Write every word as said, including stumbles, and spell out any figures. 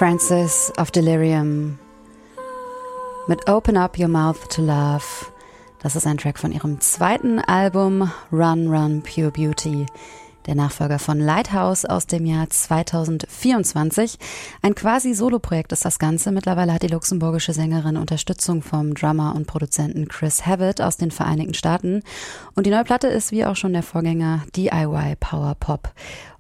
Francis of Delirium mit Open Up Your Mouth to Love. Das ist ein Track von ihrem zweiten Album Run Run Pure Beauty, der Nachfolger von Lighthouse aus dem Jahr zweitausendvierundzwanzig. Ein quasi Soloprojekt ist das Ganze. Mittlerweile hat die luxemburgische Sängerin Unterstützung vom Drummer und Produzenten Chris Havitt aus den Vereinigten Staaten. Und die neue Platte ist, wie auch schon der Vorgänger, D I Y Power Pop.